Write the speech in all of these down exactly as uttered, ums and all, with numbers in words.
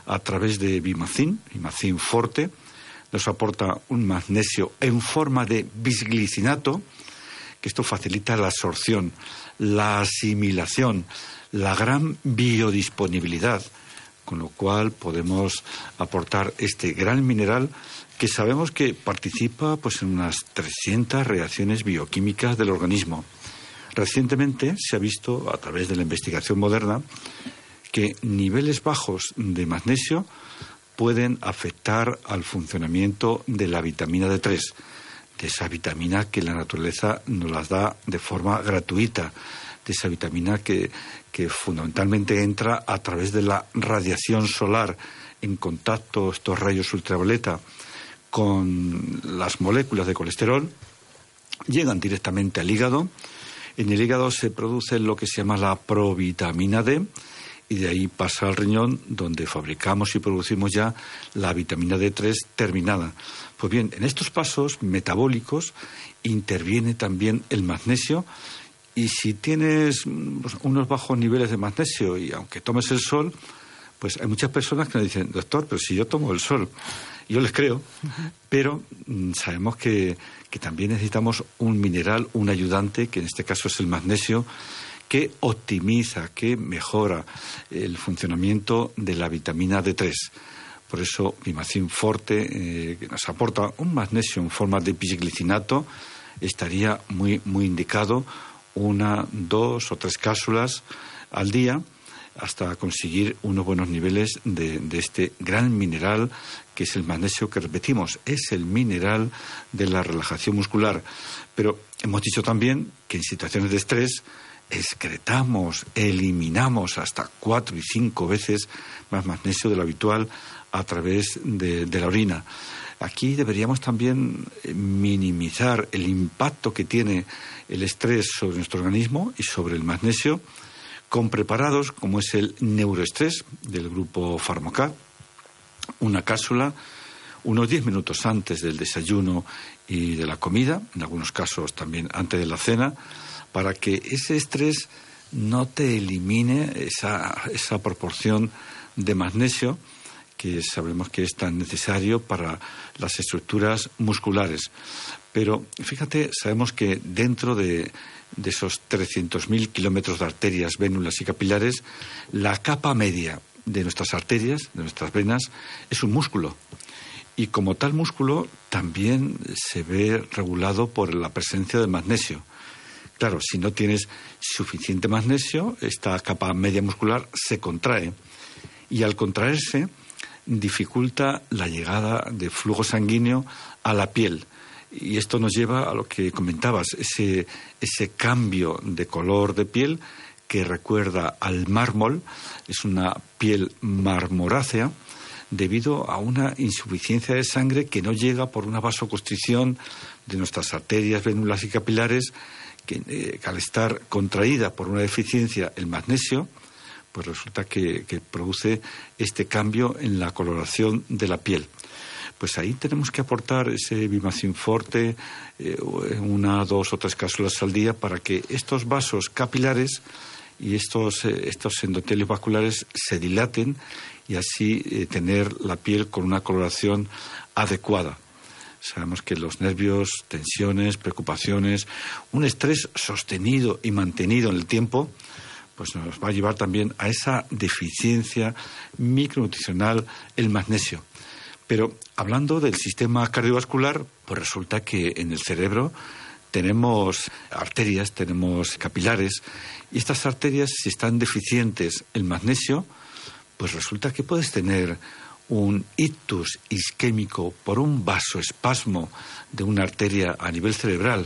a través de Vimacin, Vimacin Forte. Nos aporta un magnesio en forma de bisglicinato, que esto facilita la absorción, la asimilación, la gran biodisponibilidad, con lo cual podemos aportar este gran mineral que sabemos que participa pues, en unas trescientas reacciones bioquímicas del organismo. Recientemente se ha visto, a través de la investigación moderna, que niveles bajos de magnesio pueden afectar al funcionamiento de la vitamina D tres, de esa vitamina que la naturaleza nos las da de forma gratuita, de esa vitamina que, que fundamentalmente entra a través de la radiación solar, en contacto estos rayos ultravioleta con las moléculas de colesterol, llegan directamente al hígado. En el hígado se produce lo que se llama la provitamina D, y de ahí pasa al riñón, donde fabricamos y producimos ya la vitamina D tres terminada. Pues bien, en estos pasos metabólicos interviene también el magnesio, y si tienes unos bajos niveles de magnesio y aunque tomes el sol, pues hay muchas personas que nos dicen, doctor, pero si yo tomo el sol, yo les creo, pero mmm, sabemos que, que también necesitamos un mineral, un ayudante, que en este caso es el magnesio, que optimiza, que mejora el funcionamiento de la vitamina D tres. Por eso, Vimacin Forte, eh, que nos aporta un magnesio en forma de bisglicinato, estaría muy, muy indicado, una, dos o tres cápsulas al día, hasta conseguir unos buenos niveles de, de este gran mineral que es el magnesio, que repetimos, es el mineral de la relajación muscular. Pero hemos dicho también que en situaciones de estrés excretamos, eliminamos hasta cuatro y cinco veces más magnesio de lo habitual a través de, de la orina. Aquí deberíamos también minimizar el impacto que tiene el estrés sobre nuestro organismo y sobre el magnesio con preparados como es el Neuroestrés del grupo Pharmaca, una cápsula unos diez minutos antes del desayuno y de la comida, en algunos casos también antes de la cena, para que ese estrés no te elimine esa, esa proporción de magnesio que sabemos que es tan necesario para las estructuras musculares. Pero fíjate, sabemos que dentro de, de esos trescientos mil kilómetros de arterias, vénulas y capilares, la capa media de nuestras arterias, de nuestras venas, es un músculo. Y como tal músculo también se ve regulado por la presencia del magnesio. Claro, si no tienes suficiente magnesio, esta capa media muscular se contrae. Y al contraerse, dificulta la llegada de flujo sanguíneo a la piel. Y esto nos lleva a lo que comentabas, ese, ese cambio de color de piel que recuerda al mármol, es una piel marmorácea, debido a una insuficiencia de sangre que no llega por una vasoconstricción de nuestras arterias, vénulas y capilares, que, eh, que al estar contraída por una deficiencia el magnesio, pues resulta que, que produce este cambio en la coloración de la piel. Pues ahí tenemos que aportar ese Vimacin Forte, eh, una, dos o tres cápsulas al día, para que estos vasos capilares y estos, eh, estos endotelios vasculares se dilaten y así eh, tener la piel con una coloración adecuada. Sabemos que los nervios, tensiones, preocupaciones, un estrés sostenido y mantenido en el tiempo, pues nos va a llevar también a esa deficiencia micronutricional, el magnesio. Pero hablando del sistema cardiovascular, pues resulta que en el cerebro tenemos arterias, tenemos capilares, y estas arterias, si están deficientes en magnesio, pues resulta que puedes tener un ictus isquémico por un vasoespasmo de una arteria a nivel cerebral,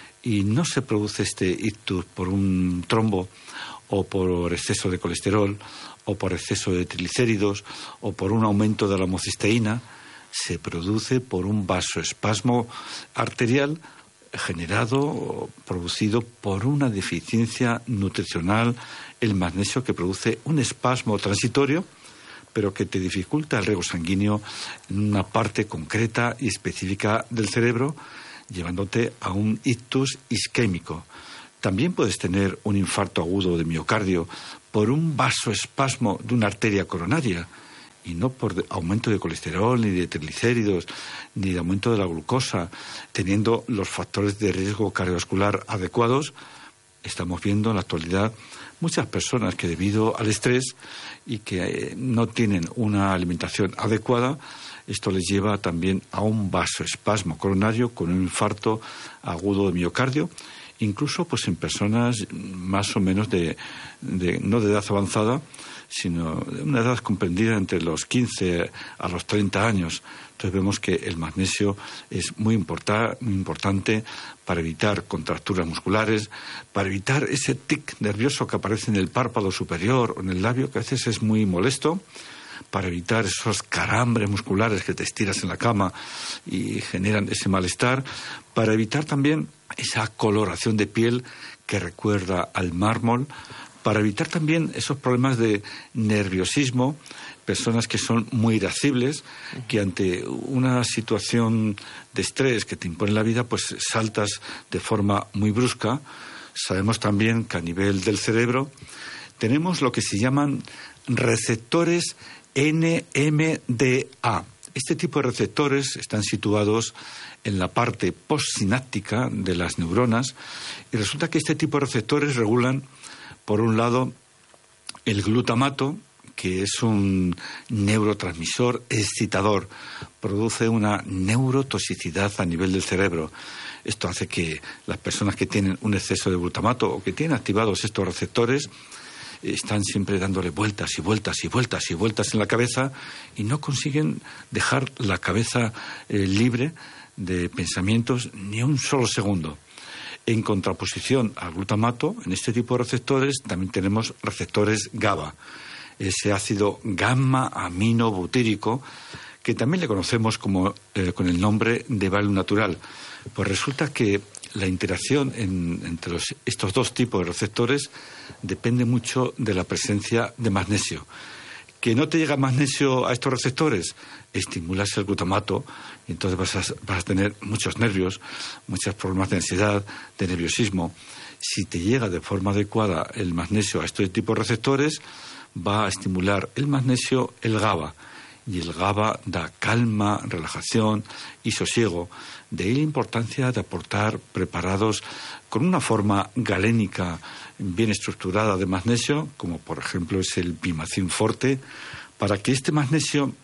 y no se produce este ictus por un trombo o por exceso de colesterol o por exceso de triglicéridos o por un aumento de la homocisteína, se produce por un vasoespasmo arterial generado o producido por una deficiencia nutricional, el magnesio, que produce un espasmo transitorio, pero que te dificulta el riego sanguíneo en una parte concreta y específica del cerebro, llevándote a un ictus isquémico. También puedes tener un infarto agudo de miocardio por un vasoespasmo de una arteria coronaria, y no por de aumento de colesterol, ni de triglicéridos, ni de aumento de la glucosa, teniendo los factores de riesgo cardiovascular adecuados. Estamos viendo en la actualidad muchas personas que debido al estrés y que eh, no tienen una alimentación adecuada, esto les lleva también a un vasoespasmo coronario con un infarto agudo de miocardio, incluso pues en personas más o menos de, de no de edad avanzada, sino de una edad comprendida entre los quince a los treinta años. Entonces vemos que el magnesio es muy, importa, muy importante para evitar contracturas musculares, para evitar ese tic nervioso que aparece en el párpado superior o en el labio, que a veces es muy molesto, para evitar esos calambres musculares que te estiras en la cama y generan ese malestar, para evitar también esa coloración de piel que recuerda al mármol, para evitar también esos problemas de nerviosismo, personas que son muy irascibles, que ante una situación de estrés que te impone la vida, pues saltas de forma muy brusca. Sabemos también que a nivel del cerebro tenemos lo que se llaman receptores N M D A. Este tipo de receptores están situados en la parte postsináptica de las neuronas y resulta que este tipo de receptores regulan, por un lado, el glutamato, que es un neurotransmisor excitador, produce una neurotoxicidad a nivel del cerebro. Esto hace que las personas que tienen un exceso de glutamato o que tienen activados estos receptores están siempre dándole vueltas y vueltas y vueltas y vueltas en la cabeza y no consiguen dejar la cabeza eh, libre de pensamientos ni un solo segundo. En contraposición al glutamato, en este tipo de receptores también tenemos receptores GABA, ese ácido gamma-aminobutírico, que también le conocemos como, eh, con el nombre de Valium natural. Pues resulta que la interacción en, entre los, estos dos tipos de receptores depende mucho de la presencia de magnesio. ¿Que no te llega magnesio a estos receptores? Estimulas el glutamato y entonces vas a, vas a tener muchos nervios, muchos problemas de ansiedad, de nerviosismo. Si te llega de forma adecuada el magnesio a estos tipos de receptores, va a estimular el magnesio el GABA. Y el GABA da calma, relajación y sosiego. De ahí la importancia de aportar preparados con una forma galénica bien estructurada de magnesio, como por ejemplo es el Bimacin Forte, para que este magnesio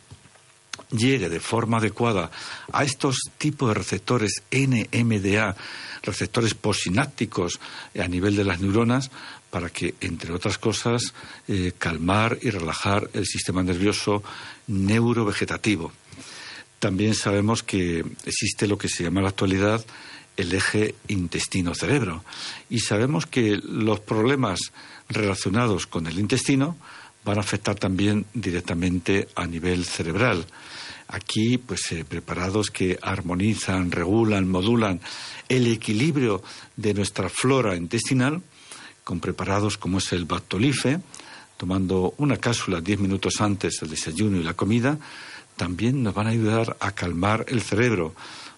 llegue de forma adecuada a estos tipos de receptores N M D A, receptores postsinápticos a nivel de las neuronas, para que, entre otras cosas, eh, calmar y relajar el sistema nervioso neurovegetativo. También sabemos que existe lo que se llama en la actualidad el eje intestino-cerebro, y sabemos que los problemas relacionados con el intestino van a afectar también directamente a nivel cerebral. Aquí, pues, eh, preparados que armonizan, regulan, modulan el equilibrio de nuestra flora intestinal, con preparados como es el Bactolife, tomando una cápsula diez minutos antes del desayuno y la comida, también nos van a ayudar a calmar el cerebro,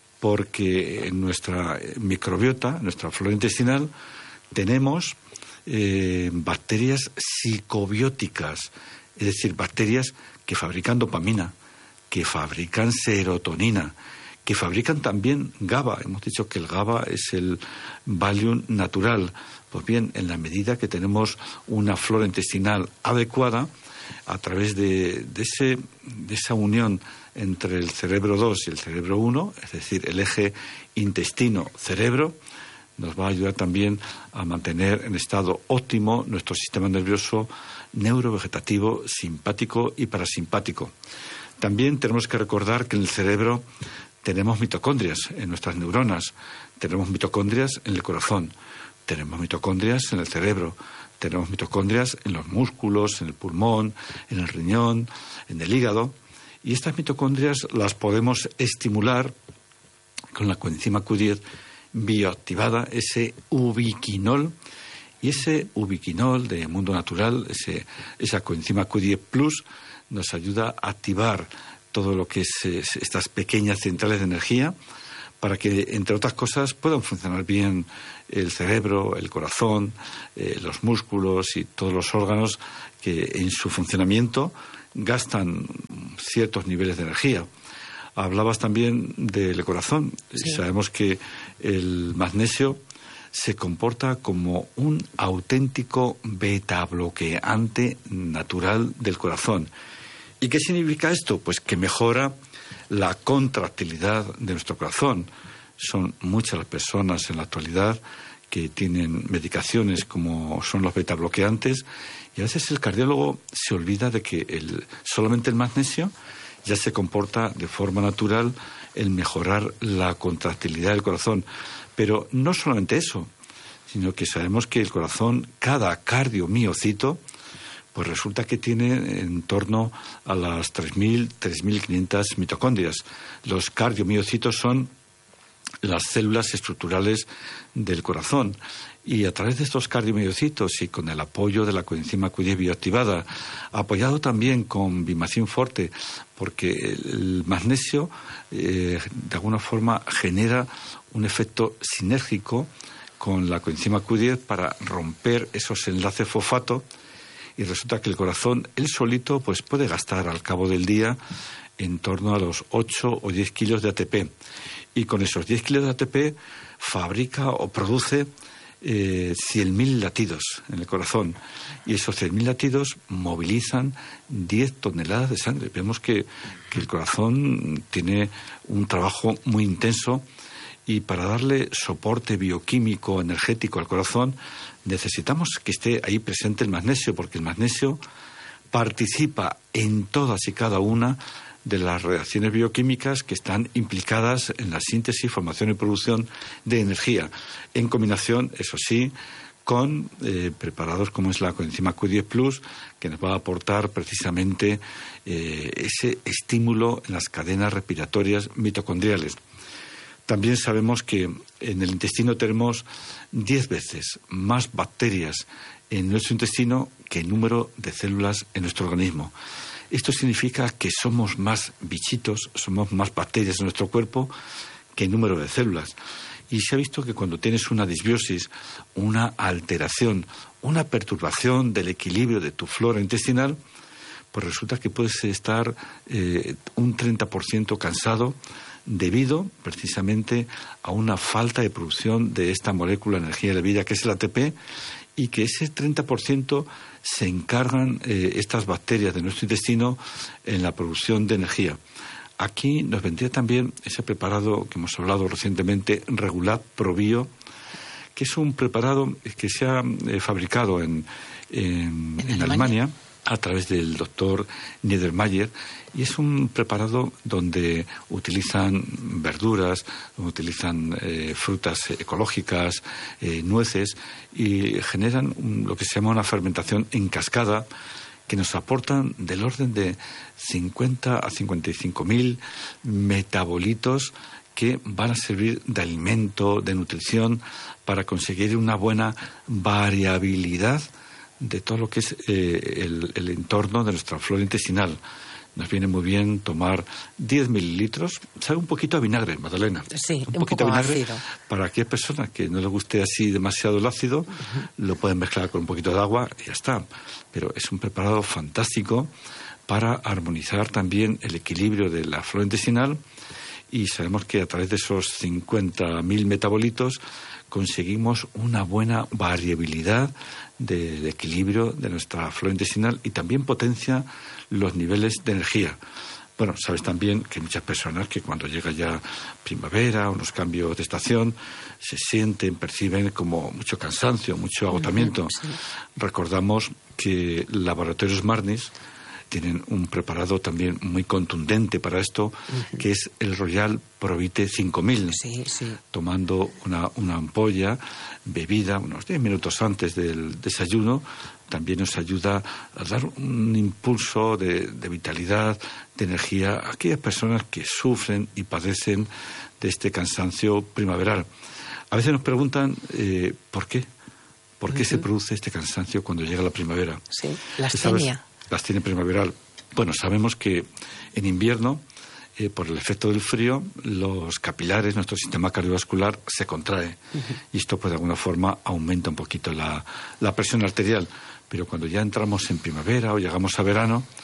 porque en nuestra microbiota, en nuestra flora intestinal, tenemos eh, bacterias psicobióticas, es decir, bacterias que fabrican dopamina, que fabrican serotonina, que fabrican también GABA. Hemos dicho que el GABA es el Valium natural. Pues bien, en la medida que tenemos una flora intestinal adecuada, a través de, de, ese, de esa unión entre el cerebro dos y el cerebro uno, es decir, el eje intestino-cerebro, nos va a ayudar también a mantener en estado óptimo nuestro sistema nervioso neurovegetativo, simpático y parasimpático. También tenemos que recordar que en el cerebro tenemos mitocondrias en nuestras neuronas, tenemos mitocondrias en el corazón, tenemos mitocondrias en el cerebro, tenemos mitocondrias en los músculos, en el pulmón, en el riñón, en el hígado, y estas mitocondrias las podemos estimular con la coenzima Q diez bioactivada, ese ubiquinol, y ese ubiquinol de Mundo Natural, ese, esa coenzima Q diez plus, nos ayuda a activar todo lo que es, es estas pequeñas centrales de energía para que, entre otras cosas, puedan funcionar bien el cerebro, el corazón, eh, los músculos y todos los órganos que en su funcionamiento gastan ciertos niveles de energía. Hablabas también del corazón. Sí. Sabemos que el magnesio se comporta como un auténtico beta-bloqueante natural del corazón. ¿Y qué significa esto? Pues que mejora la contractilidad de nuestro corazón. Son muchas las personas en la actualidad que tienen medicaciones como son los beta-bloqueantes, y a veces el cardiólogo se olvida de que el, solamente el magnesio ya se comporta de forma natural en mejorar la contractilidad del corazón. Pero no solamente eso, sino que sabemos que el corazón, cada cardiomiocito, pues resulta que tiene en torno a las tres mil, tres mil quinientas mitocondrias. Los cardiomiocitos son las células estructurales del corazón. Y a través de estos cardiomiocitos y con el apoyo de la coenzima Q diez bioactivada, apoyado también con Bimacin Forte, porque el magnesio eh, de alguna forma genera un efecto sinérgico con la coenzima Q diez para romper esos enlaces fosfato, y resulta que el corazón, él solito, pues puede gastar al cabo del día en torno a los ocho o diez kilos de A T P. Y con esos diez kilos de A T P fabrica o produce eh, cien mil latidos en el corazón. Y esos cien mil latidos movilizan diez toneladas de sangre. Vemos que, que el corazón tiene un trabajo muy intenso, y para darle soporte bioquímico, energético al corazón, necesitamos que esté ahí presente el magnesio, porque el magnesio participa en todas y cada una de las reacciones bioquímicas que están implicadas en la síntesis, formación y producción de energía, en combinación, eso sí, con eh, preparados como es la coenzima Q diez plus, que nos va a aportar precisamente eh, ese estímulo en las cadenas respiratorias mitocondriales. También sabemos que en el intestino tenemos diez veces más bacterias en nuestro intestino que el número de células en nuestro organismo. Esto significa que somos más bichitos, somos más bacterias en nuestro cuerpo que el número de células. Y se ha visto que cuando tienes una disbiosis, una alteración, una perturbación del equilibrio de tu flora intestinal, pues resulta que puedes estar eh, un treinta por ciento cansado, debido precisamente a una falta de producción de esta molécula de energía de vida que es el A T P, y que ese treinta por ciento se encargan eh, estas bacterias de nuestro intestino en la producción de energía. Aquí nos vendría también ese preparado que hemos hablado recientemente, Regulat Probio, que es un preparado que se ha eh, fabricado en, en, ¿En, en Alemania? Alemania a través del doctor Niedermayer, y es un preparado donde utilizan verduras, utilizan eh, frutas ecológicas, eh, nueces, y generan un, lo que se llama una fermentación en cascada, que nos aportan del orden de cincuenta a cincuenta y cinco mil metabolitos que van a servir de alimento, de nutrición, para conseguir una buena variabilidad de todo lo que es eh, el, el entorno de nuestra flora intestinal. Nos viene muy bien tomar diez mililitros, sabe un poquito a vinagre, Magdalena. Sí, un, un poco poquito de vinagre. Ácido. Para aquellas personas que no les guste así demasiado el ácido, uh-huh. lo pueden mezclar con un poquito de agua y ya está. Pero es un preparado fantástico para armonizar también el equilibrio de la flora intestinal, y sabemos que a través de esos cincuenta mil metabolitos conseguimos una buena variabilidad del equilibrio de nuestra flora intestinal, y también potencia los niveles de energía. Bueno, sabes también que hay muchas personas que cuando llega ya primavera, unos cambios de estación, se sienten, perciben como mucho cansancio, mucho agotamiento. Sí. Recordamos que Laboratorios Marnis tienen un preparado también muy contundente para esto, uh-huh. que es el Royal Provite cinco mil. Sí, sí. Tomando una, una ampolla, bebida, unos diez minutos antes del desayuno, también nos ayuda a dar un impulso de, de vitalidad, de energía a aquellas personas que sufren y padecen de este cansancio primaveral. A veces nos preguntan eh, ¿por qué? ¿Por qué uh-huh. se produce este cansancio cuando llega la primavera? Sí, la astenia. La astenia primaveral. Bueno, sabemos que en invierno, eh, por el efecto del frío, los capilares, nuestro sistema cardiovascular se contrae. Uh-huh. Y esto, pues, de alguna forma, aumenta un poquito la, la presión arterial. Pero cuando ya entramos en primavera o llegamos a verano,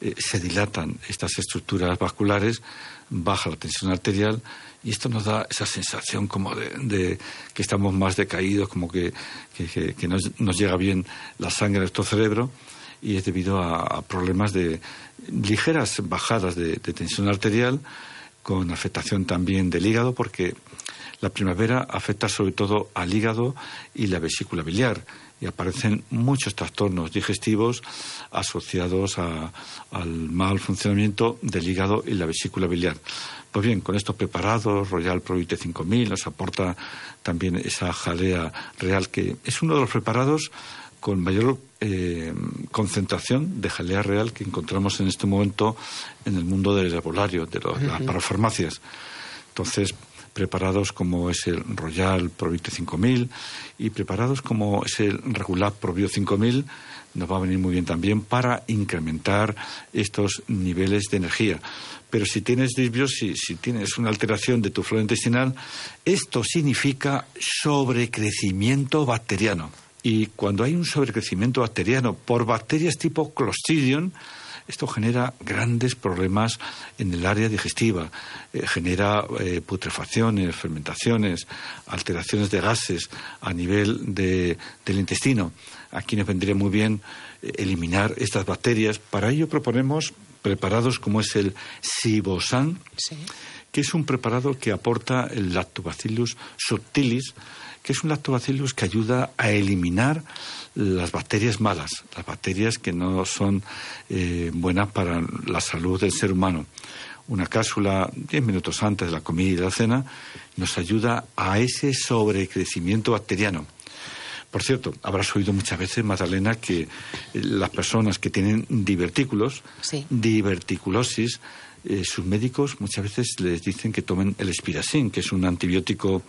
eh, se dilatan estas estructuras vasculares, baja la tensión arterial y esto nos da esa sensación como de, de que estamos más decaídos, como que, que, que, que nos, nos llega bien la sangre a nuestro cerebro, y es debido a, a problemas de ligeras bajadas de, de tensión arterial, con afectación también del hígado, porque la primavera afecta sobre todo al hígado y la vesícula biliar, y aparecen muchos trastornos digestivos asociados a, al mal funcionamiento del hígado y la vesícula biliar. Pues bien, con estos preparados, Royal Probite cinco mil nos aporta también esa jalea real, que es uno de los preparados con mayor eh, concentración de jalea real que encontramos en este momento en el mundo del herbolario, de los, uh-huh. las parafarmacias. Entonces, preparados como es el Royal Probite cinco mil y preparados como es el Regular Probio cinco mil, nos va a venir muy bien también para incrementar estos niveles de energía. Pero si tienes disbiosis, si tienes una alteración de tu flora intestinal, esto significa sobrecrecimiento bacteriano. Y cuando hay un sobrecrecimiento bacteriano por bacterias tipo Clostridium, esto genera grandes problemas en el área digestiva, eh, genera eh, putrefacciones, fermentaciones, alteraciones de gases a nivel de, del intestino. Aquí nos vendría muy bien eh, eliminar estas bacterias. Para ello proponemos preparados como es el Sibosan, sí. que es un preparado que aporta el Lactobacillus subtilis, que es un lactobacillus que ayuda a eliminar las bacterias malas, las bacterias que no son eh, buenas para la salud del ser humano. Una cápsula diez minutos antes de la comida y de la cena nos ayuda a ese sobrecrecimiento bacteriano. Por cierto, habrás oído muchas veces, Magdalena, que las personas que tienen divertículos, sí. diverticulosis, eh, sus médicos muchas veces les dicen que tomen el Spiraxin, que es un antibiótico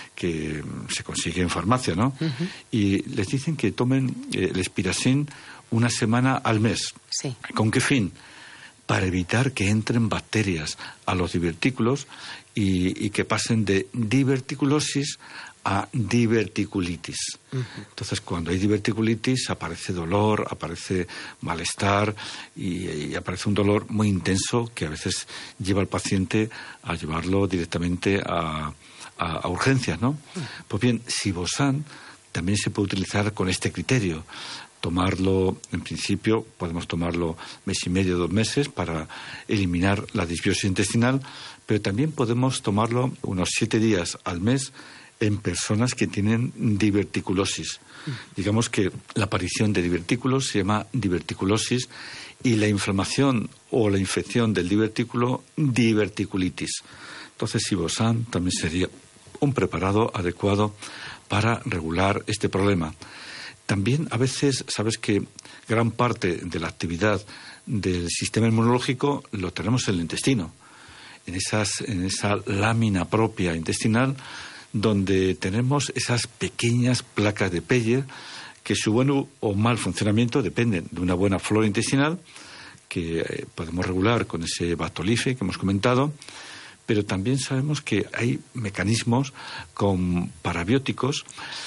que se consigue en farmacia, ¿no? Uh-huh. Y les dicen que tomen eh, el Spiraxin una semana al mes. Sí. ¿Con qué fin? Para evitar que entren bacterias a los divertículos y, y que pasen de diverticulosis a diverticulitis. Uh-huh. Entonces, cuando hay diverticulitis, aparece dolor, aparece malestar y, y aparece un dolor muy intenso que a veces lleva al paciente a llevarlo directamente a... A, a urgencias, ¿no? Pues bien, Sibosan también se puede utilizar con este criterio. Tomarlo, en principio, podemos tomarlo mes y medio, dos meses para eliminar la disbiosis intestinal, pero también podemos tomarlo unos siete días al mes en personas que tienen diverticulosis. Digamos que la aparición de divertículos se llama diverticulosis y la inflamación o la infección del divertículo, diverticulitis. Entonces, Sibosan también sería un preparado adecuado para regular este problema. También a veces, sabes que gran parte de la actividad del sistema inmunológico lo tenemos en el intestino, en, esas, en esa lámina propia intestinal, donde tenemos esas pequeñas placas de Peyer que su buen o mal funcionamiento dependen de una buena flora intestinal que eh, podemos regular con ese Bactolife que hemos comentado. Pero también sabemos que hay mecanismos con parabióticos,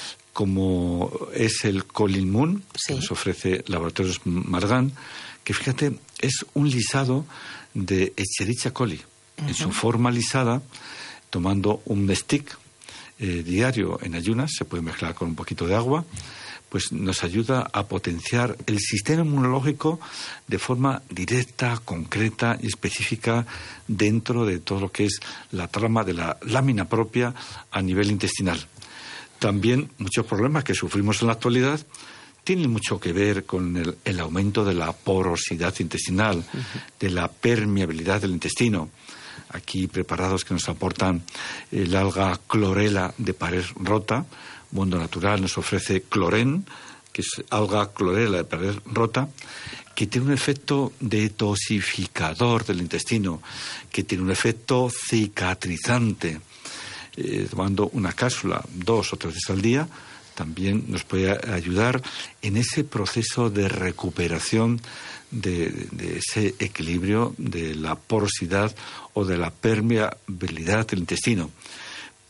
como es el Colinmun, sí. que nos ofrece Laboratorios Margan, que fíjate, es un lisado de Escherichia coli, uh-huh. en su forma lisada, tomando un stick eh, diario en ayunas, se puede mezclar con un poquito de agua, pues nos ayuda a potenciar el sistema inmunológico de forma directa, concreta y específica dentro de todo lo que es la trama de la lámina propia a nivel intestinal. También muchos problemas que sufrimos en la actualidad tienen mucho que ver con el, el aumento de la porosidad intestinal, uh-huh. de la permeabilidad del intestino. Aquí preparados que nos aportan el alga clorela de pared rota. Mundo Natural nos ofrece cloren, que es alga clorela de pared rota, que tiene un efecto detoxificador del intestino, que tiene un efecto cicatrizante. Eh, tomando una cápsula dos o tres veces al día, también nos puede ayudar en ese proceso de recuperación de, de ese equilibrio de la porosidad o de la permeabilidad del intestino.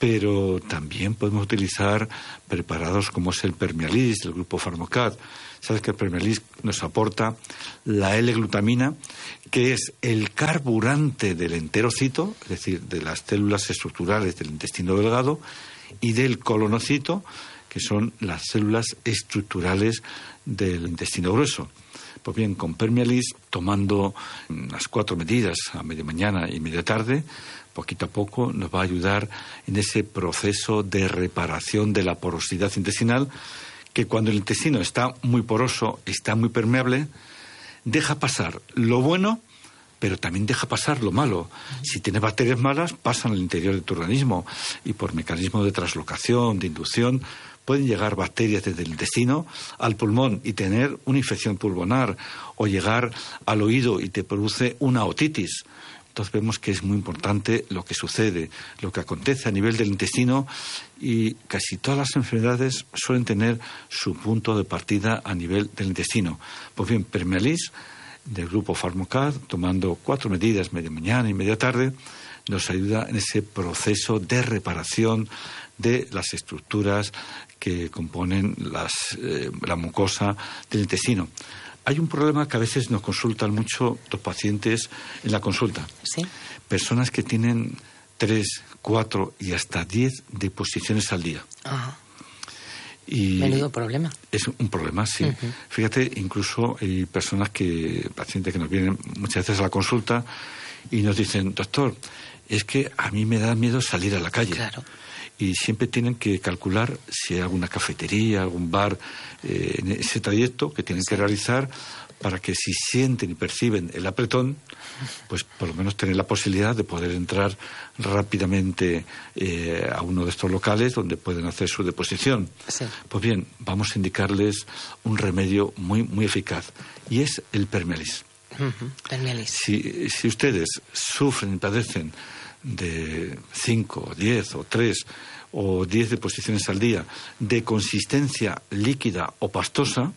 pero también podemos utilizar preparados como es el Permealis del grupo Pharmacad. Sabes que el Permealis nos aporta la L-glutamina, que es el carburante del enterocito, es decir, de las células estructurales del intestino delgado, y del colonocito, que son las células estructurales del intestino grueso. Pues bien, con Permealis, tomando las cuatro medidas a media mañana y media tarde, poquito a poco nos va a ayudar en ese proceso de reparación de la porosidad intestinal, que cuando el intestino está muy poroso, está muy permeable, deja pasar lo bueno, pero también deja pasar lo malo. Si tienes bacterias malas, pasan al interior de tu organismo y por mecanismo de translocación, de inducción, pueden llegar bacterias desde el intestino al pulmón y tener una infección pulmonar, o llegar al oído y te produce una otitis. Entonces vemos que es muy importante lo que sucede, lo que acontece a nivel del intestino, y casi todas las enfermedades suelen tener su punto de partida a nivel del intestino. Pues bien, Permealis del grupo Pharmacad, tomando cuatro medidas, media mañana y media tarde, nos ayuda en ese proceso de reparación de las estructuras que componen las, eh, la mucosa del intestino. Hay un problema que a veces nos consultan mucho los pacientes en la consulta. ¿Sí? Personas que tienen tres, cuatro y hasta diez deposiciones al día. Ajá. Y menudo problema. Es un problema, sí. Uh-huh. Fíjate, incluso hay personas que, pacientes que nos vienen muchas veces a la consulta y nos dicen, doctor, es que a mí me da miedo salir a la calle. Claro. Y siempre tienen que calcular si hay alguna cafetería, algún bar, eh, en ese trayecto que tienen sí. que realizar, para que si sienten y perciben el apretón, pues por lo menos tener la posibilidad de poder entrar rápidamente eh, a uno de estos locales donde pueden hacer su deposición. Sí. Pues bien, vamos a indicarles un remedio muy, muy eficaz, y es el Permealis. Uh-huh. Permealis. Si, si ustedes sufren y padecen de cinco, diez o tres o diez deposiciones al día de consistencia líquida o pastosa,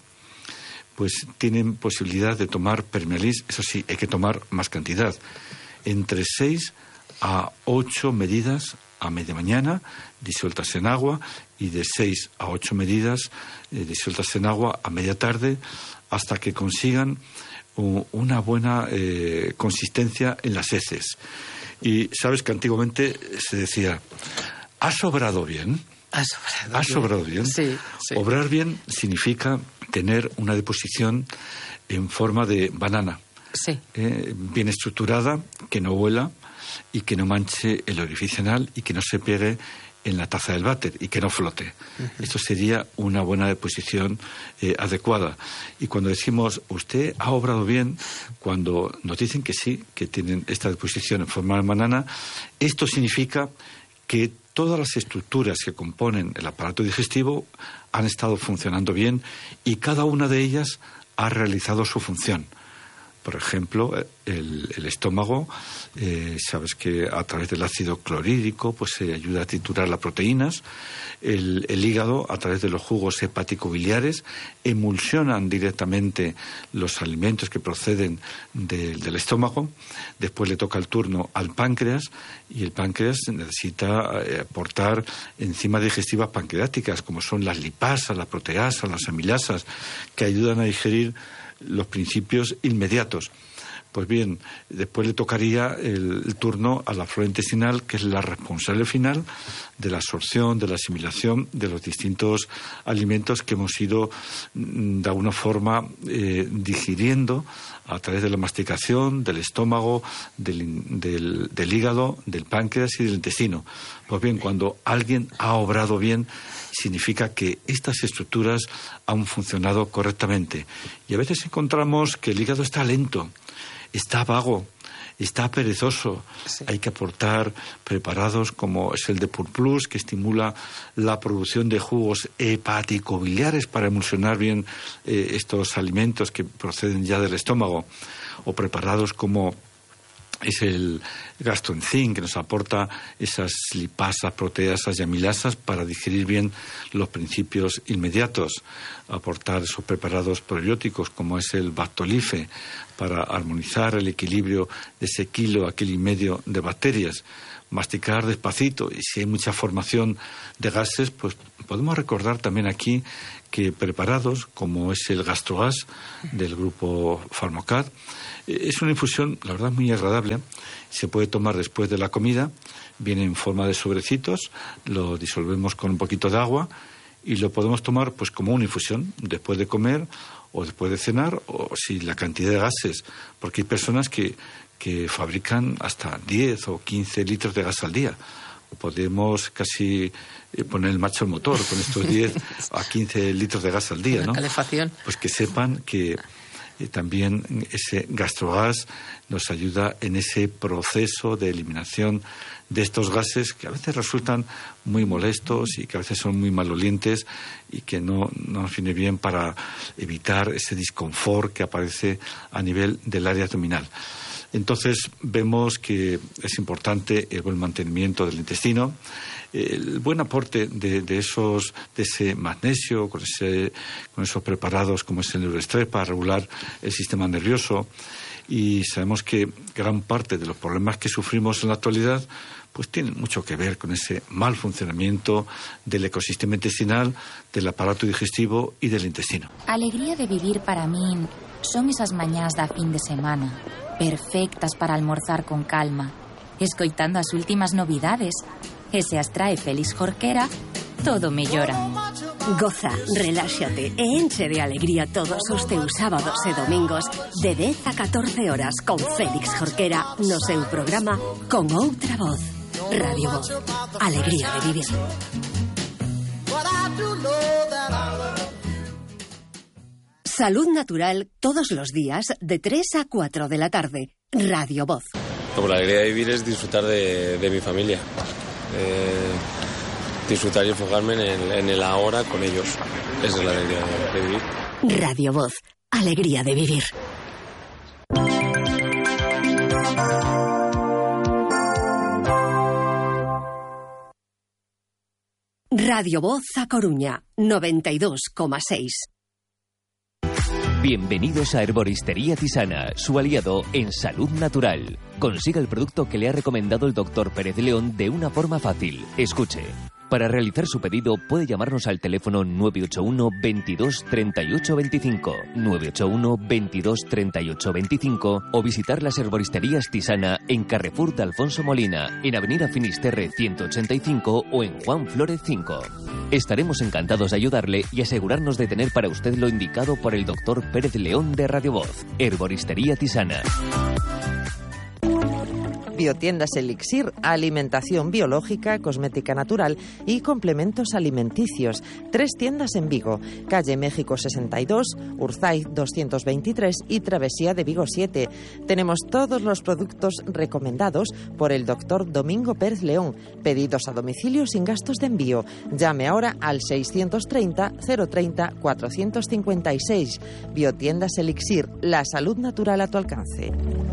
pues tienen posibilidad de tomar Permealis. Eso sí, hay que tomar más cantidad, entre seis a ocho medidas a media mañana disueltas en agua, y de seis a ocho medidas eh, disueltas en agua a media tarde, hasta que consigan uh, una buena eh, consistencia en las heces. Y sabes que antiguamente se decía, ¿ha sobrado bien? Ha sobrado ¿Ha bien. sobrado bien? Sí, sí. Obrar bien significa tener una deposición en forma de banana. Sí. Eh, bien estructurada, que no huela y que no manche el orificio anal y que no se pegue en la taza del váter y que no flote. Uh-huh. Esto sería una buena deposición eh, adecuada. Y cuando decimos, usted ha obrado bien, cuando nos dicen que sí, que tienen esta deposición en forma de banana, esto significa que todas las estructuras que componen el aparato digestivo han estado funcionando bien y cada una de ellas ha realizado su función. Por ejemplo, el, el estómago, eh, sabes que a través del ácido clorhídrico pues se ayuda a triturar las proteínas. El, el hígado, a través de los jugos hepático-biliares, emulsionan directamente los alimentos que proceden de, del estómago. Después le toca el turno al páncreas, y el páncreas necesita eh, aportar enzimas digestivas pancreáticas, como son las lipasas, las proteasas, las amilasas, que ayudan a digerir los principios inmediatos. Pues bien, después le tocaría el, el turno a la flora intestinal, que es la responsable final de la absorción, de la asimilación de los distintos alimentos que hemos ido de alguna forma eh, digiriendo a través de la masticación, del estómago, del, del, del hígado, del páncreas y del intestino. Pues bien, cuando alguien ha obrado bien, significa que estas estructuras han funcionado correctamente. Y a veces encontramos que el hígado está lento, está vago, está perezoso. Sí. Hay que aportar preparados como es el Depur Plus, que estimula la producción de jugos hepático-biliares para emulsionar bien eh, estos alimentos que proceden ya del estómago, o preparados como es el Gastroenzim, que nos aporta esas lipasas, proteasas y amilasas para digerir bien los principios inmediatos. Aportar esos preparados probióticos como es el Bactolife, para armonizar el equilibrio de ese kilo a kilo y medio de bacterias. Masticar despacito, y si hay mucha formación de gases, pues podemos recordar también aquí que preparados, como es el Gastrogas del grupo Pharmacad, es una infusión, la verdad, muy agradable. Se puede tomar después de la comida, viene en forma de sobrecitos, lo disolvemos con un poquito de agua y lo podemos tomar pues como una infusión después de comer o después de cenar, o si la cantidad de gases, porque hay personas que que fabrican hasta diez o quince litros de gas al día. Podemos casi poner en marcha el motor con estos diez a quince litros de gas al día, ¿no? La calefacción. Pues que sepan que eh, también ese Gastrogas nos ayuda en ese proceso de eliminación de estos gases que a veces resultan muy molestos y que a veces son muy malolientes y que no, no nos viene bien para evitar ese disconfort que aparece a nivel del área abdominal. Entonces vemos que es importante el buen mantenimiento del intestino, el buen aporte de, de esos de ese magnesio con ese con esos preparados como es el Neuroestrés para regular el sistema nervioso, y sabemos que gran parte de los problemas que sufrimos en la actualidad pues tienen mucho que ver con ese mal funcionamiento del ecosistema intestinal, del aparato digestivo y del intestino. Alegría de vivir para mí son esas mañás da fin de semana, perfectas para almorzar con calma, escoitando as últimas novidades. E se as trae Félix Jorquera, todo mellora. Goza, reláxate e enche de alegría todos os teus sábados e domingos de dez a catorce horas con Félix Jorquera no seu programa Con Outra Voz. Radio Voz, alegría de vivir. Salud Natural todos los días de tres a cuatro de la tarde. Radio Voz. Como la alegría de vivir es disfrutar de, de mi familia. Eh, disfrutar y enfocarme en el, en el ahora con ellos. Esa es la alegría de, de vivir. Radio Voz, alegría de vivir. Radio Voz a Coruña, noventa y dos coma seis. Bienvenidos a Herboristería Tisana, su aliado en salud natural. Consiga el producto que le ha recomendado el doctor Pérez León de una forma fácil. Escuche. Para realizar su pedido puede llamarnos al teléfono nueve ocho uno, veintidós, treinta y ocho veinticinco, nueve ocho uno, veintidós, treinta y ocho veinticinco o visitar las Herboristerías Tisana en Carrefour de Alfonso Molina, en Avenida Finisterre ciento ochenta y cinco o en Juan Flórez cinco. Estaremos encantados de ayudarle y asegurarnos de tener para usted lo indicado por el doctor Pérez León de Radio Voz. Herboristería Tisana. Biotiendas Elixir, alimentación biológica, cosmética natural y complementos alimenticios. Tres tiendas en Vigo, calle México sesenta y dos, Urzaiz doscientos veintitrés y Travesía de Vigo siete. Tenemos todos los productos recomendados por el doctor Domingo Pérez León. Pedidos a domicilio sin gastos de envío. Llame ahora al seiscientos treinta, cero treinta, cuatrocientos cincuenta y seis. Biotiendas Elixir, la salud natural a tu alcance.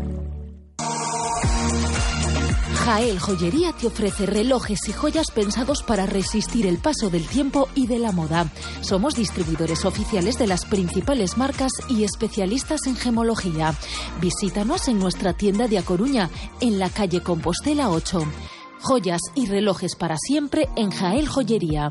Jael Joyería te ofrece relojes y joyas pensados para resistir el paso del tiempo y de la moda. Somos distribuidores oficiales de las principales marcas y especialistas en gemología. Visítanos en nuestra tienda de A Coruña, en la calle Compostela ocho. Joyas y relojes para siempre en Jael Joyería.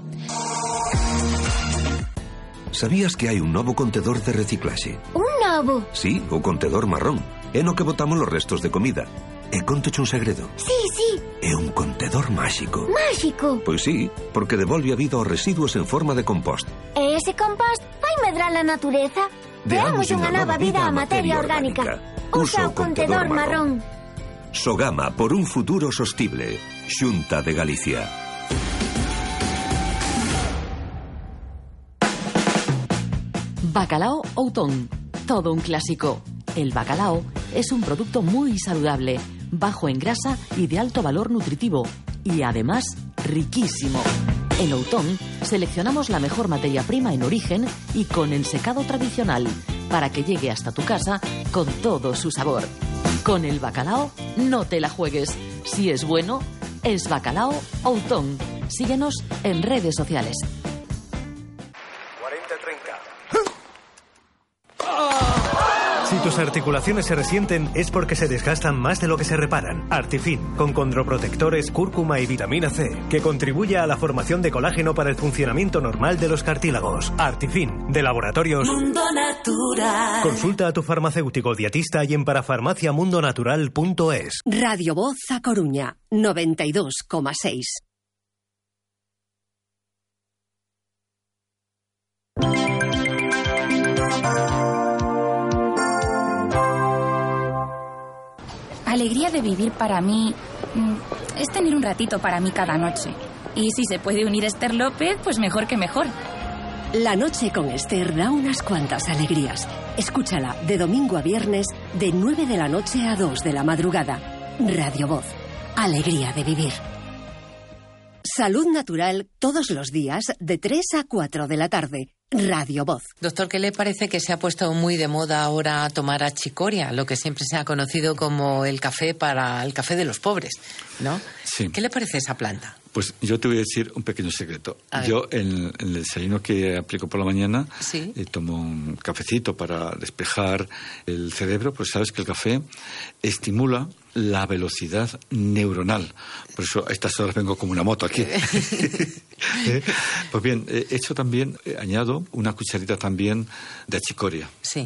¿Sabías que hai un novo contedor de reciclaxe? Un novo? Sí, o contedor marrón. É no que botamos os restos de comida. E contoche un segredo. Sí, sí. É un contedor máxico. Máxico? Pois sí, porque devolve a vida aos residuos en forma de compost. E ese compost vai medrar a natureza? Deamos unha nova vida á materia orgánica. Usa o contedor marrón. Sogama por un futuro sostible. Xunta de Galicia. Bacalao Outón. Todo un clásico. El bacalao es un producto muy saludable, bajo en grasa y de alto valor nutritivo, y además riquísimo. En Outón seleccionamos la mejor materia prima en origen y con ensecado tradicional, para que llegue hasta tu casa con todo su sabor. Con el bacalao no te la juegues. Si es bueno, es Bacalao Outón. Síguenos en redes sociales. Si tus articulaciones se resienten es porque se desgastan más de lo que se reparan. Artifin, con condroprotectores, cúrcuma y vitamina C, que contribuye a la formación de colágeno para el funcionamiento normal de los cartílagos. Artifin, de Laboratorios Mundo Natural. Consulta a tu farmacéutico dietista y en parafarmaciamundonatural punto es. Radio Voz a Coruña, noventa y dos coma seis. Alegría de vivir para mí es tener un ratito para mí cada noche. Y si se puede unir Esther López, pues mejor que mejor. La noche con Esther da unas cuantas alegrías. Escúchala de domingo a viernes de nueve de la noche a dos de la madrugada. Radio Voz. Alegría de vivir. Salud Natural todos los días de tres a cuatro de la tarde. Radio Voz. Doctor, ¿qué le parece que se ha puesto muy de moda ahora tomar achicoria, lo que siempre se ha conocido como el café para el café de los pobres, ¿no? Sí. ¿Qué le parece esa planta? Pues yo te voy a decir un pequeño secreto. Yo en, en el desayuno que aplico por la mañana, ¿sí? eh, tomo un cafecito para despejar el cerebro, pues sabes que el café estimula la velocidad neuronal. Por eso a estas horas vengo como una moto aquí. ¿Eh? Pues bien, he hecho también, eh, añado una cucharita también de achicoria. Sí.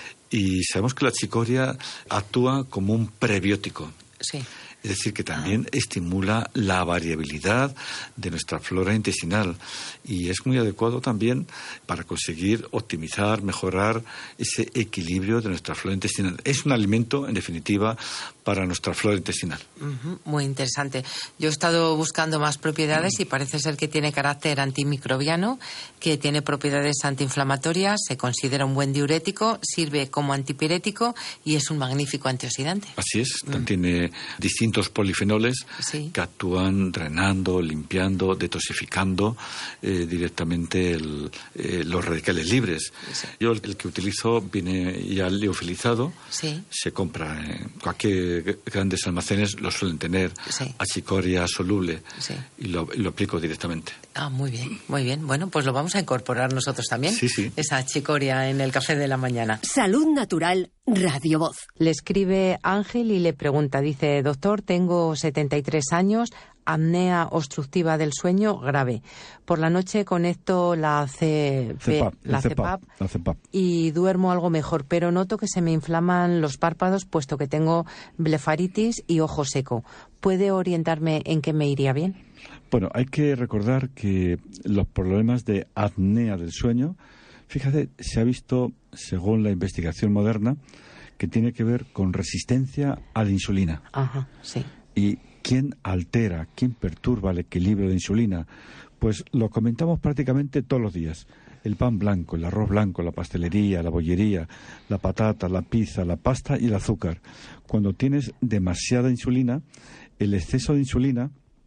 Y sabemos que la achicoria actúa como un prebiótico. Sí. Es decir, que también estimula la variabilidad de nuestra flora intestinal y es muy adecuado también para conseguir optimizar, mejorar ese equilibrio de nuestra flora intestinal. Es un alimento, en definitiva, para nuestra flora intestinal. Uh-huh, muy interesante. Yo he estado buscando más propiedades y parece ser que tiene carácter antimicrobiano, que tiene propiedades antiinflamatorias, se considera un buen diurético, sirve como antipirético y es un magnífico antioxidante. Así es, Mm. tiene distintos polifenoles Sí. que actúan drenando, limpiando, detoxificando eh, directamente el, eh, los radicales libres. Sí. Yo el, el que utilizo viene ya liofilizado, Sí. se compra en cualquier grandes almacenes, lo suelen tener, Sí. achicoria soluble, Sí. y lo, lo aplico directamente. Ah, muy bien, muy bien. Bueno, pues lo vamos a incorporar nosotros también. Sí, sí. Esa achicoria en el café de la mañana. Salud Natural, Radio Voz. Le escribe Ángel y le pregunta, dice, doctor, tengo setenta y tres años, apnea obstructiva del sueño grave. Por la noche conecto la C P A P, la C P A P, la C P A P. y duermo algo mejor, pero noto que se me inflaman los párpados puesto que tengo blefaritis y ojo seco. ¿Puede orientarme en qué me iría bien? Bueno, hay que recordar que los problemas de apnea del sueño, fíjate, se ha visto, según la investigación moderna, que tiene que ver con resistencia a la insulina. Ajá, sí. ¿Y quién altera, quién perturba el equilibrio de insulina? Pues lo comentamos prácticamente todos los días. El pan blanco, el arroz blanco, la pastelería, la bollería, la patata, la pizza, la pasta y el azúcar. Cuando tienes demasiada insulina, el exceso de insulina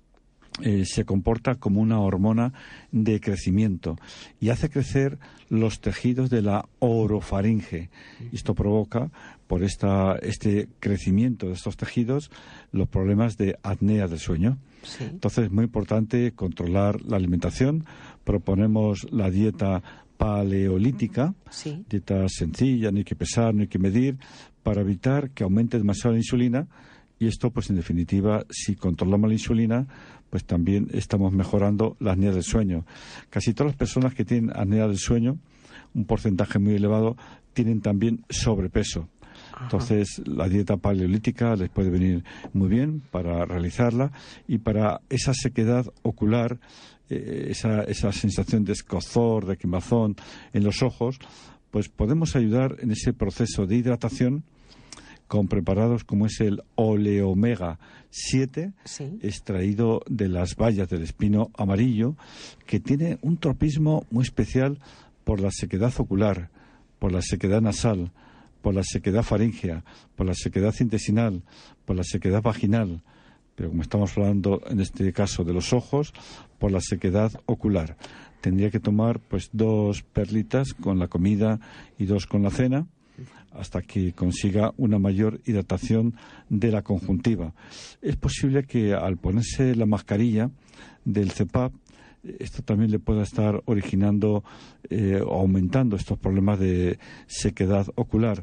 Eh, se comporta como una hormona de crecimiento y hace crecer los tejidos de la orofaringe. Y esto provoca, por esta, este crecimiento de estos tejidos, los problemas de apnea del sueño. Sí. Entonces es muy importante controlar la alimentación. Proponemos la dieta paleolítica, Sí. dieta sencilla, no hay que pesar, no hay que medir, para evitar que aumente demasiado la insulina. Y esto, pues en definitiva, si controlamos la insulina, pues también estamos mejorando la apnea del sueño. Casi todas las personas que tienen apnea del sueño, un porcentaje muy elevado, tienen también sobrepeso. Ajá. Entonces, la dieta paleolítica les puede venir muy bien para realizarla y para esa sequedad ocular, eh, esa, esa sensación de escozor, de quemazón en los ojos, pues podemos ayudar en ese proceso de hidratación con preparados como es el oleomega siete, Sí. extraído de las bayas del espino amarillo, que tiene un tropismo muy especial por la sequedad ocular, por la sequedad nasal, por la sequedad faríngea, por la sequedad intestinal, por la sequedad vaginal, pero como estamos hablando en este caso de los ojos, por la sequedad ocular. Tendría que tomar pues dos perlitas con la comida y dos con la cena, hasta que consiga una mayor hidratación de la conjuntiva. Es posible que al ponerse la mascarilla del C P A P, esto también le pueda estar originando eh, o aumentando estos problemas de sequedad ocular.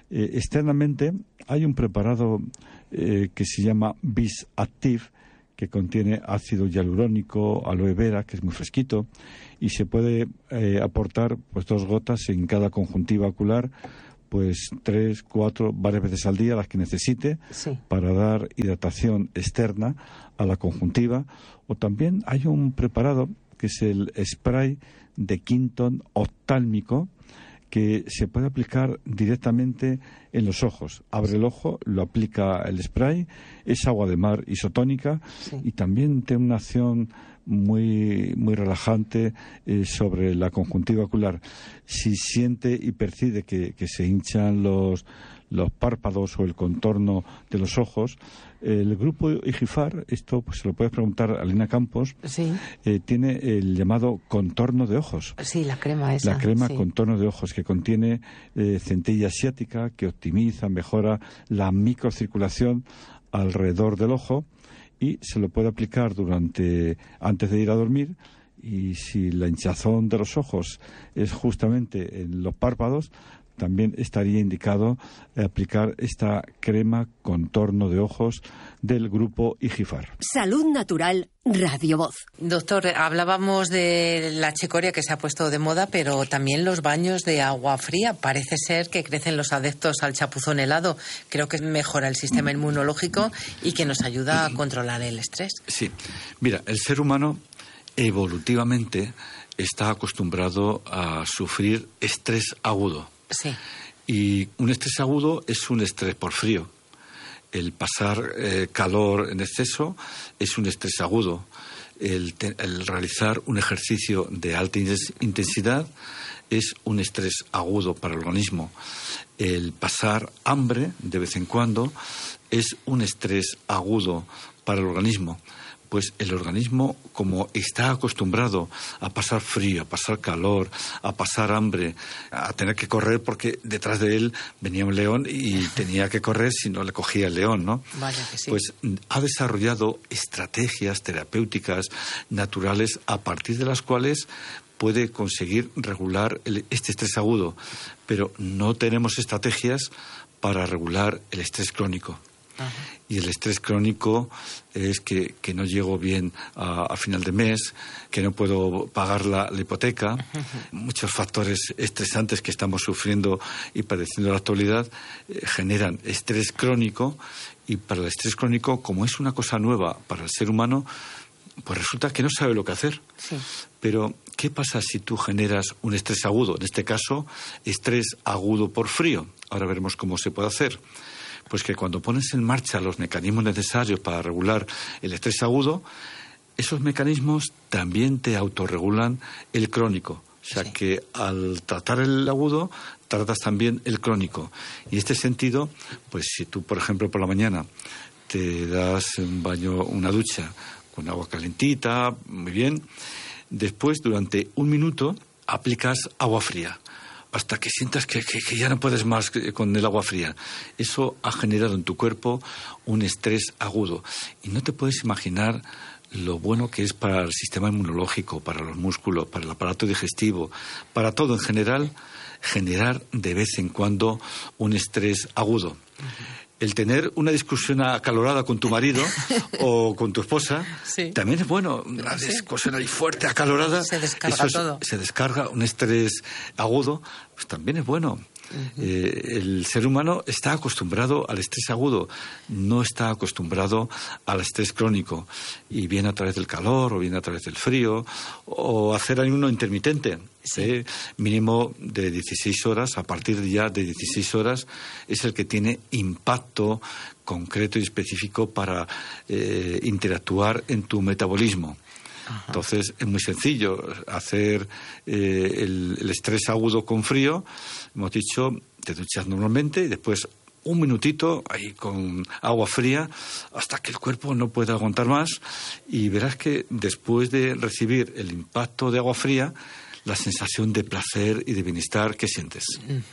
Eh, externamente hay un preparado eh, que se llama Vis Active, que contiene ácido hialurónico, aloe vera, que es muy fresquito, y se puede eh, aportar pues dos gotas en cada conjuntiva ocular, pues tres, cuatro, varias veces al día, las que necesite, sí, para dar hidratación externa a la conjuntiva. O también hay un preparado que es el spray de Quinton oftálmico, que se puede aplicar directamente en los ojos. Abre el ojo, lo aplica el spray, es agua de mar isotónica, sí, y también tiene una acción muy muy relajante eh, sobre la conjuntiva ocular. Si siente y percibe que, que se hinchan los los párpados o el contorno de los ojos, el grupo Igifar, esto pues se lo puedes preguntar a Lina Campos, sí, eh, tiene el llamado contorno de ojos. Sí, la crema esa. La crema sí, contorno de ojos, que contiene eh, centella asiática, que optimiza, mejora la microcirculación alrededor del ojo, y se lo puede aplicar durante antes de ir a dormir. Y si la hinchazón de los ojos es justamente en los párpados, también estaría indicado aplicar esta crema contorno de ojos del grupo Igifar. Salud Natural, Radio Voz. Doctor, hablábamos de la chicoria que se ha puesto de moda, pero también los baños de agua fría. Parece ser que crecen los adeptos al chapuzón helado. Creo que mejora el sistema inmunológico y que nos ayuda a controlar el estrés. Sí. Mira, el ser humano evolutivamente está acostumbrado a sufrir estrés agudo. Sí. Y un estrés agudo es un estrés por frío. El pasar eh, calor en exceso es un estrés agudo. El, te, el realizar un ejercicio de alta intensidad es un estrés agudo para el organismo. El pasar hambre de vez en cuando es un estrés agudo para el organismo. Pues el organismo, como está acostumbrado a pasar frío, a pasar calor, a pasar hambre, a tener que correr porque detrás de él venía un león y tenía que correr si no le cogía el león, ¿no? Vaya que sí. Pues ha desarrollado estrategias terapéuticas naturales a partir de las cuales puede conseguir regular el, este estrés agudo, pero no tenemos estrategias para regular el estrés crónico. Ajá. Y el estrés crónico es que, que no llego bien a, a final de mes, que no puedo pagar la, la hipoteca. Ajá. Muchos factores estresantes que estamos sufriendo y padeciendo en la actualidad eh, generan estrés crónico, y para el estrés crónico, como es una cosa nueva para el ser humano, pues resulta que no sabe lo que hacer. Sí. Pero, ¿qué pasa si tú generas un estrés agudo? En este caso, estrés agudo por frío. Ahora veremos cómo se puede hacer. Pues que cuando pones en marcha los mecanismos necesarios para regular el estrés agudo, esos mecanismos también te autorregulan el crónico. O sea, sí, que al tratar el agudo, tratas también el crónico. Y en este sentido, pues si tú, por ejemplo, por la mañana te das un baño, una ducha con agua calentita, muy bien, después, durante un minuto, aplicas agua fría, hasta que sientas que, que, que ya no puedes más con el agua fría. Eso ha generado en tu cuerpo un estrés agudo. Y no te puedes imaginar lo bueno que es para el sistema inmunológico, para los músculos, para el aparato digestivo, para todo en general, generar de vez en cuando un estrés agudo. Uh-huh. El tener una discusión acalorada con tu marido o con tu esposa, sí, también es bueno. Una sí, discusión ahí fuerte, acalorada, se descarga eso es, todo. Se descarga un estrés agudo, pues también es bueno. Uh-huh. Eh, el ser humano está acostumbrado al estrés agudo, no está acostumbrado al estrés crónico, y viene a través del calor o viene a través del frío, o hacer ayuno intermitente, sí, ¿eh? Mínimo de dieciséis horas. A partir de ya de dieciséis horas es el que tiene impacto concreto y específico para eh, interactuar en tu metabolismo. Ajá. Entonces es muy sencillo hacer eh, el, el estrés agudo con frío. Hemos dicho, te duchas normalmente y después un minutito ahí con agua fría hasta que el cuerpo no pueda aguantar más, y verás que después de recibir el impacto de agua fría, la sensación de placer y de bienestar que sientes.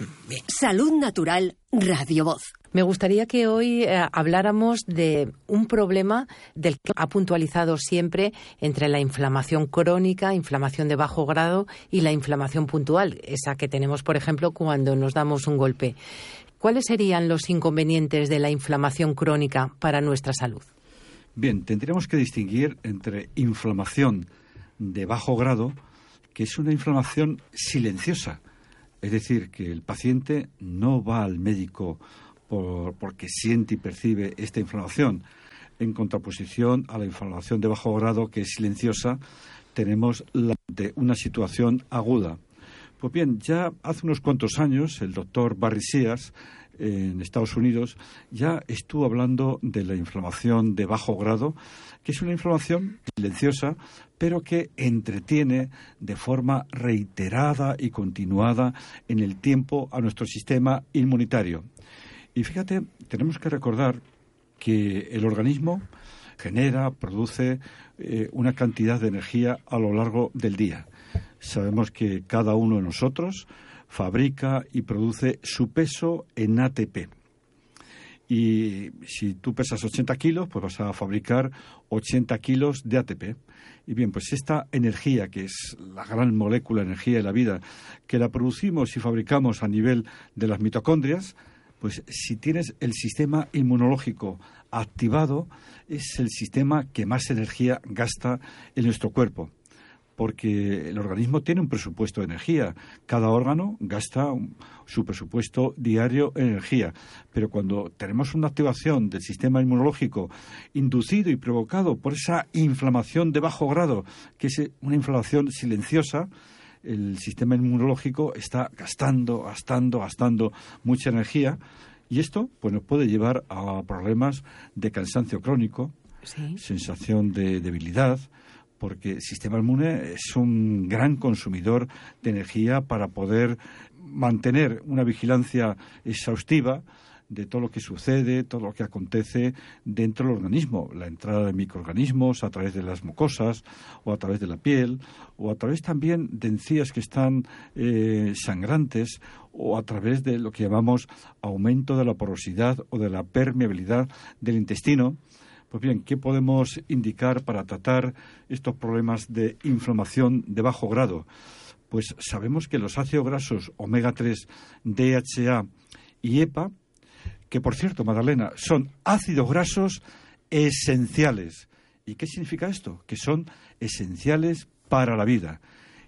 Salud Natural, Radio Voz. Me gustaría que hoy eh, habláramos de un problema del que ha puntualizado siempre entre la inflamación crónica, inflamación de bajo grado, y la inflamación puntual, esa que tenemos, por ejemplo, cuando nos damos un golpe. ¿Cuáles serían los inconvenientes de la inflamación crónica para nuestra salud? Bien, tendríamos que distinguir entre inflamación de bajo grado, que es una inflamación silenciosa, es decir, que el paciente no va al médico por, porque siente y percibe esta inflamación. En contraposición a la inflamación de bajo grado, que es silenciosa, tenemos la, de una situación aguda. Pues bien, ya hace unos cuantos años el doctor Barry Sears en Estados Unidos ya estuvo hablando de la inflamación de bajo grado, que es una inflamación silenciosa, pero que entretiene de forma reiterada y continuada en el tiempo a nuestro sistema inmunitario. Y fíjate, tenemos que recordar que el organismo genera, produce eh, una cantidad de energía a lo largo del día. Sabemos que cada uno de nosotros fabrica y produce su peso en A T P. Y si tú pesas ochenta kilos, pues vas a fabricar ochenta kilos de A T P. Y bien, pues esta energía, que es la gran molécula de energía de la vida, que la producimos y fabricamos a nivel de las mitocondrias, pues si tienes el sistema inmunológico activado, es el sistema que más energía gasta en nuestro cuerpo. Porque el organismo tiene un presupuesto de energía. Cada órgano gasta un, su presupuesto diario en energía. Pero cuando tenemos una activación del sistema inmunológico inducido y provocado por esa inflamación de bajo grado, que es una inflamación silenciosa, el sistema inmunológico está gastando, gastando, gastando mucha energía. Y esto pues, nos puede llevar a problemas de cansancio crónico, ¿sí? Sensación de debilidad, porque el sistema inmune es un gran consumidor de energía para poder mantener una vigilancia exhaustiva de todo lo que sucede, todo lo que acontece dentro del organismo, la entrada de microorganismos a través de las mucosas o a través de la piel o a través también de encías que están eh, sangrantes o a través de lo que llamamos aumento de la porosidad o de la permeabilidad del intestino. Pues bien, ¿qué podemos indicar para tratar estos problemas de inflamación de bajo grado? Pues sabemos que los ácidos grasos omega tres, D H A y EPA, que por cierto, Magdalena, son ácidos grasos esenciales. ¿Y qué significa esto? Que son esenciales para la vida.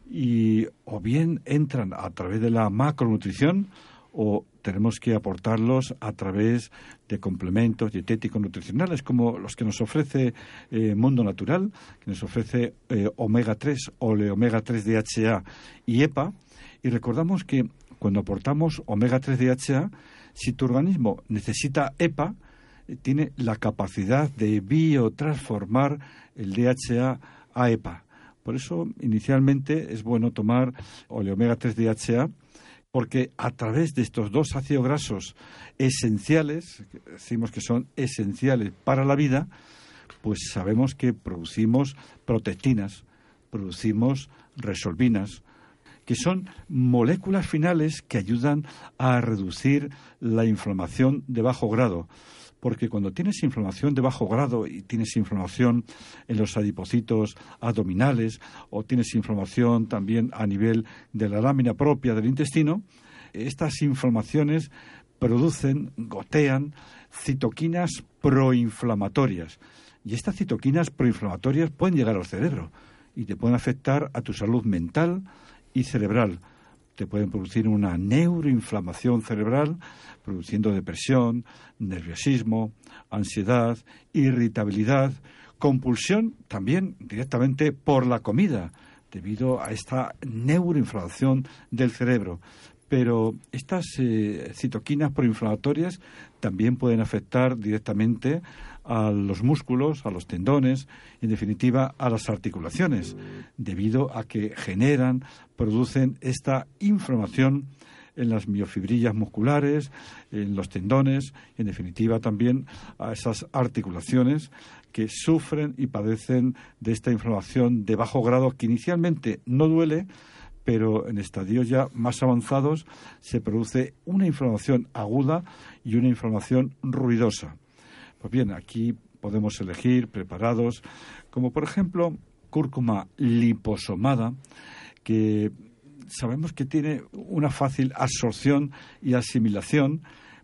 Y o bien entran a través de la macronutrición o tenemos que aportarlos a través de complementos dietéticos nutricionales como los que nos ofrece eh, Mundo Natural, que nos ofrece eh, omega tres, oleomega tres D H A y EPA. Y recordamos que cuando aportamos omega tres D H A, si tu organismo necesita EPA, eh, tiene la capacidad de biotransformar el D H A a EPA. Por eso, inicialmente, es bueno tomar oleomega tres D H A, porque a través de estos dos ácidos grasos esenciales, decimos que son esenciales para la vida, pues sabemos que producimos protectinas, producimos resolvinas, que son moléculas finales que ayudan a reducir la inflamación de bajo grado. Porque cuando tienes inflamación de bajo grado y tienes inflamación en los adipocitos abdominales o tienes inflamación también a nivel de la lámina propia del intestino, estas inflamaciones producen, gotean citoquinas proinflamatorias. Y estas citoquinas proinflamatorias pueden llegar al cerebro y te pueden afectar a tu salud mental y cerebral. Te pueden producir una neuroinflamación cerebral, produciendo depresión, nerviosismo, ansiedad, irritabilidad, compulsión también directamente por la comida, debido a esta neuroinflamación del cerebro. Pero estas eh, citoquinas proinflamatorias también pueden afectar directamente a los músculos, a los tendones, en definitiva a las articulaciones, debido a que generan, producen esta inflamación en las miofibrillas musculares, en los tendones, en definitiva también a esas articulaciones que sufren y padecen de esta inflamación de bajo grado que inicialmente no duele, pero en estadios ya más avanzados se produce una inflamación aguda y una inflamación ruidosa. Pues bien, aquí podemos elegir preparados como por ejemplo cúrcuma liposomada, que sabemos que tiene una fácil absorción y asimilación,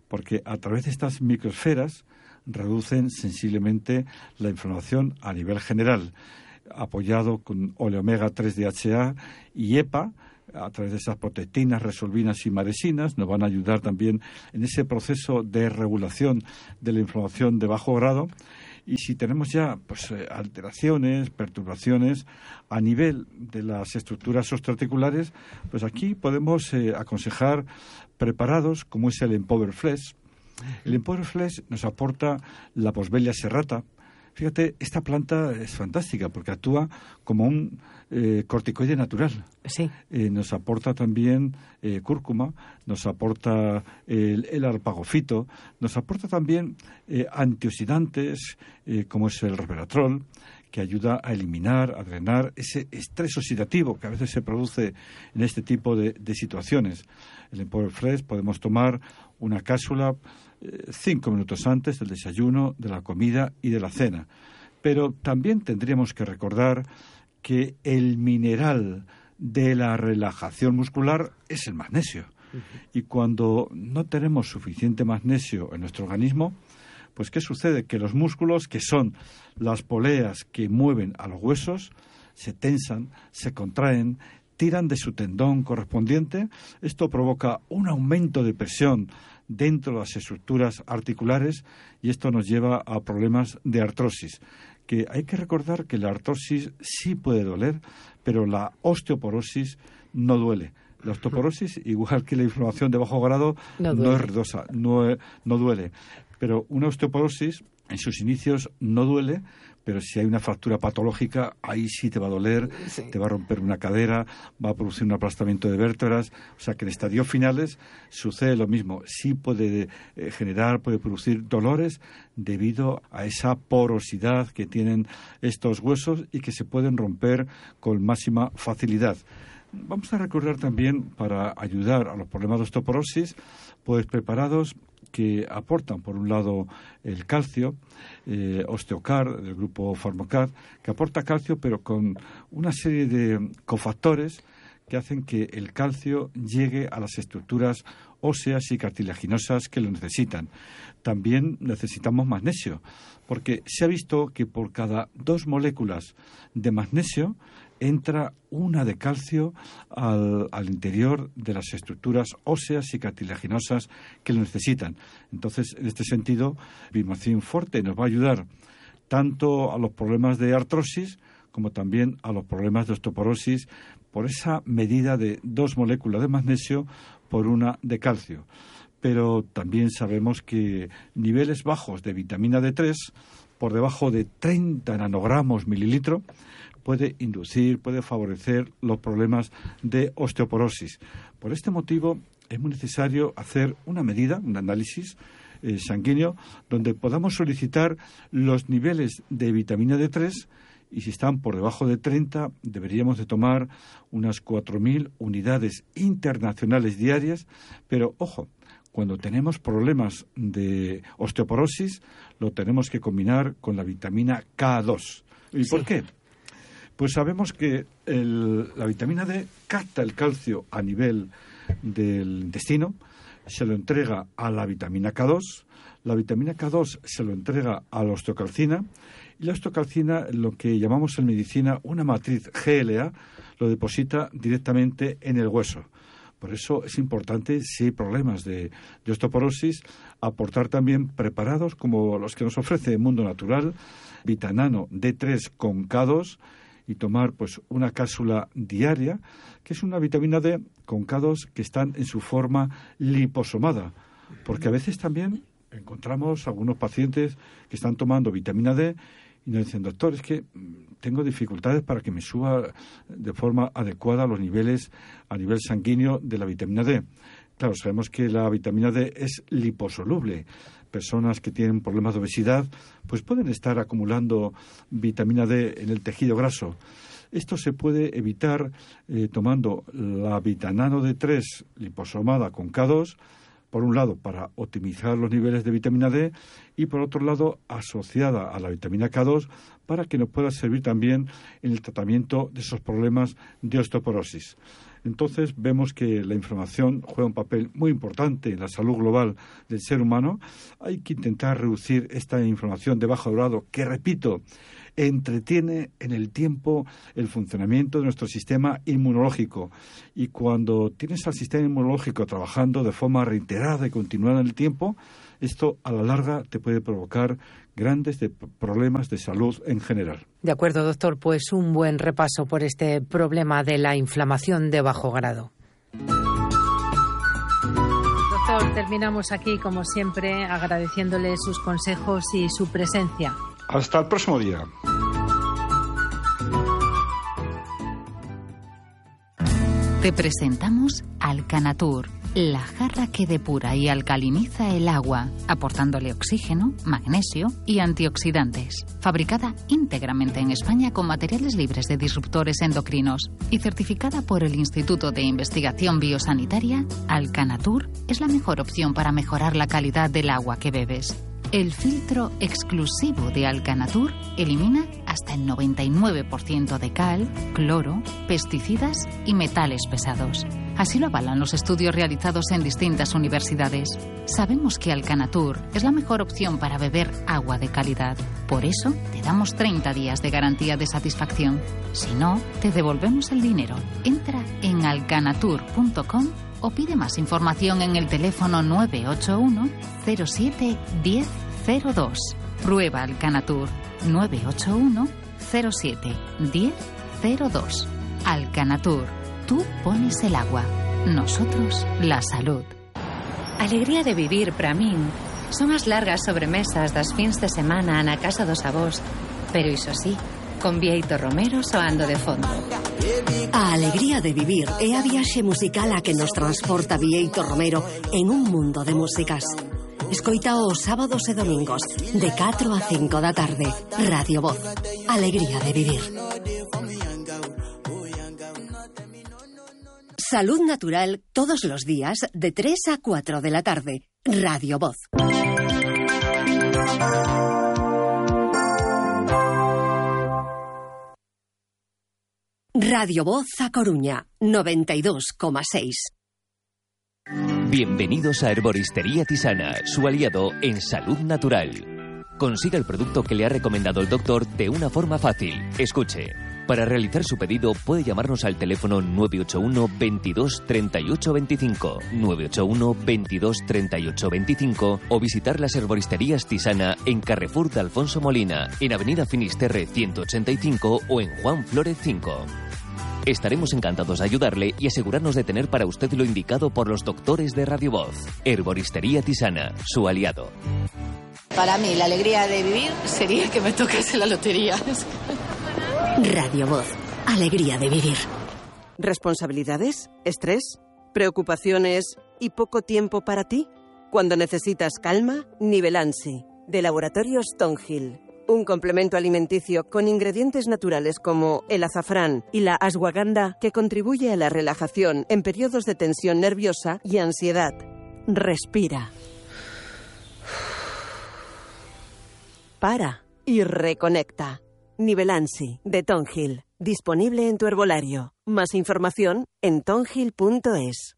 porque a través de estas microesferas reducen sensiblemente la inflamación a nivel general, apoyado con oleomega tres D H A y E P A. A través de esas protectinas, resolvinas y maresinas, nos van a ayudar también en ese proceso de regulación de la inflamación de bajo grado. Y si tenemos ya pues eh, alteraciones, perturbaciones a nivel de las estructuras osteoarticulares, pues aquí podemos eh, aconsejar preparados como es el Empower Flex. El Empower Flex nos aporta la Boswellia serrata. Fíjate, esta planta es fantástica porque actúa como un eh, corticoide natural. Sí. Eh, nos aporta también eh, cúrcuma, nos aporta el, el arpagofito, nos aporta también eh, antioxidantes eh, como es el resveratrol, que ayuda a eliminar, a drenar ese estrés oxidativo que a veces se produce en este tipo de, de situaciones. El Empower Fresh podemos tomar una cápsula eh, cinco minutos antes del desayuno, de la comida y de la cena. Pero también tendríamos que recordar que el mineral de la relajación muscular es el magnesio. Uh-huh. Y cuando no tenemos suficiente magnesio en nuestro organismo, pues ¿qué sucede? Que los músculos, que son las poleas que mueven a los huesos, se tensan, se contraen, tiran de su tendón correspondiente. Esto provoca un aumento de presión dentro de las estructuras articulares y esto nos lleva a problemas de artrosis. Que hay que recordar que la artrosis sí puede doler, pero la osteoporosis no duele. La osteoporosis, igual que la inflamación de bajo grado, no, no es ruidosa, no, no duele. Pero una osteoporosis, en sus inicios, no duele, pero si hay una fractura patológica, ahí sí te va a doler, sí. Te va a romper una cadera, va a producir un aplastamiento de vértebras. O sea que en estadios finales sucede lo mismo. Sí puede eh, generar, puede producir dolores debido a esa porosidad que tienen estos huesos y que se pueden romper con máxima facilidad. Vamos a recordar también, para ayudar a los problemas de osteoporosis, pues preparados que aportan, por un lado, el calcio, eh, Osteocar, del grupo Pharmacar, que aporta calcio, pero con una serie de cofactores que hacen que el calcio llegue a las estructuras óseas y cartilaginosas que lo necesitan. También necesitamos magnesio, porque se ha visto que por cada dos moléculas de magnesio entra una de calcio al, al interior de las estructuras óseas y cartilaginosas que lo necesitan. Entonces, en este sentido, Bimacin Forte nos va a ayudar tanto a los problemas de artrosis como también a los problemas de osteoporosis por esa medida de dos moléculas de magnesio por una de calcio. Pero también sabemos que niveles bajos de vitamina D tres, por debajo de treinta nanogramos mililitro, puede inducir, puede favorecer los problemas de osteoporosis. Por este motivo, es muy necesario hacer una medida, un análisis eh, sanguíneo, donde podamos solicitar los niveles de vitamina D tres y si están por debajo de treinta, deberíamos de tomar unas cuatro mil unidades internacionales diarias, pero ojo, cuando tenemos problemas de osteoporosis, lo tenemos que combinar con la vitamina K dos. ¿Y sí. por qué? Pues sabemos que el, la vitamina D capta el calcio a nivel del intestino, se lo entrega a la vitamina K dos, la vitamina K dos se lo entrega a la osteocalcina, y la osteocalcina, lo que llamamos en medicina una matriz G L A, lo deposita directamente en el hueso. Por eso es importante, si hay problemas de, de osteoporosis, aportar también preparados como los que nos ofrece Mundo Natural, Vitanano D tres con K dos, y tomar pues una cápsula diaria, que es una vitamina D con K dos que están en su forma liposomada, porque a veces también encontramos algunos pacientes que están tomando vitamina D y nos dicen, doctor, es que tengo dificultades para que me suba de forma adecuada los niveles a nivel sanguíneo de la vitamina D. Claro, sabemos que la vitamina D es liposoluble. Personas que tienen problemas de obesidad pues pueden estar acumulando vitamina D en el tejido graso. Esto se puede evitar eh, tomando la Vitanano D tres liposomada con K dos, por un lado para optimizar los niveles de vitamina D y por otro lado asociada a la vitamina K dos para que nos pueda servir también en el tratamiento de esos problemas de osteoporosis. Entonces vemos que la inflamación juega un papel muy importante en la salud global del ser humano. Hay que intentar reducir esta inflamación de bajo grado que, repito, entretiene en el tiempo el funcionamiento de nuestro sistema inmunológico. Y cuando tienes al sistema inmunológico trabajando de forma reiterada y continuada en el tiempo, esto a la larga te puede provocar grandes de problemas de salud en general. De acuerdo, doctor, pues un buen repaso por este problema de la inflamación de bajo grado. Doctor, terminamos aquí, como siempre, agradeciéndole sus consejos y su presencia. Hasta el próximo día. Te presentamos Alcanatur, la jarra que depura y alcaliniza el agua, aportándole oxígeno, magnesio y antioxidantes. Fabricada íntegramente en España con materiales libres de disruptores endocrinos y certificada por el Instituto de Investigación Biosanitaria, Alcanatur es la mejor opción para mejorar la calidad del agua que bebes. El filtro exclusivo de Alcanatur elimina hasta el noventa y nueve por ciento de cal, cloro, pesticidas y metales pesados. Así lo avalan los estudios realizados en distintas universidades. Sabemos que Alcanatur es la mejor opción para beber agua de calidad. Por eso, te damos treinta días de garantía de satisfacción. Si no, te devolvemos el dinero. Entra en alcanatur punto com o pide más información en el teléfono nueve ocho uno cero siete uno cero cero dos. Prueba Alcanatur nueve ocho uno cero siete uno cero cero dos. Alcanatur. Tú pones el agua, nosotros la salud. Alegría de vivir para min son as largas sobremesas das fins de semana na casa dos avós, pero iso sí, con Bieito Romero soando de fondo. A alegría de vivir é a viaxe musical a que nos transporta Bieito Romero en un mundo de músicas. Escoita os sábados e domingos de catro a cinco da tarde. Radio Voz. Alegría de vivir. Salud Natural todos los días de tres a cuatro de la tarde. Radio Voz. Radio Voz a Coruña, noventa y dos coma seis. Bienvenidos a Herboristería Tisana, su aliado en salud natural. Consiga el producto que le ha recomendado el doctor de una forma fácil. Escuche. Para realizar su pedido puede llamarnos al teléfono nueve ocho uno veintidós treinta y ocho veinticinco, nueve ocho uno veintidós treinta y ocho veinticinco o visitar las Herboristerías Tisana en Carrefour de Alfonso Molina, en Avenida Finisterre ciento ochenta y cinco o en Juan Flórez cinco. Estaremos encantados de ayudarle y asegurarnos de tener para usted lo indicado por los doctores de Radio Voz. Herboristería Tisana, su aliado. Para mí, la alegría de vivir sería que me tocase la lotería. Radio Voz. Alegría de vivir. ¿Responsabilidades? ¿Estrés? ¿Preocupaciones y poco tiempo para ti? Cuando necesitas calma, Nivelansi, de Laboratorios Tonhill. Un complemento alimenticio con ingredientes naturales como el azafrán y la ashwagandha que contribuye a la relajación en periodos de tensión nerviosa y ansiedad. Respira. Para y reconecta. Nivelansi, de Tonhill. Disponible en tu herbolario. Más información en tonhill punto es.